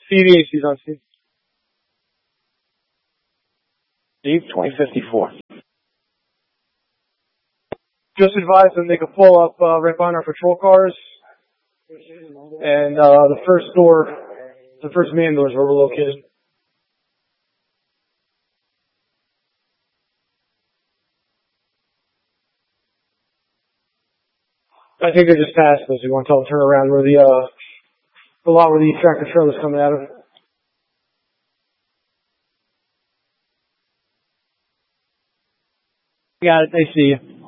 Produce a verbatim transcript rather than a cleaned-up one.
C V A C's on Steve. Steve, twenty fifty-four. Just advised them they could pull up uh, right behind our patrol cars. And uh, the first door, the first man door is where we're located. I think they just passed us. You want to tell them to turn around where the, uh, the lot where the tractor trailer's coming out of. Got it. They see you.